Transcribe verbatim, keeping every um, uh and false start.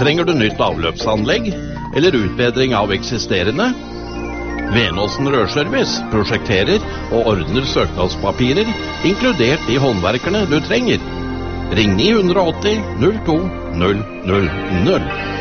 Trenger du nytt avløpsanlegg eller utbedring av eksisterende? Venåsen Rørservice prosjekterer og ordner søknadspapirer, inkludert de håndverkerne du trenger. Ring ni åtte null to null null null.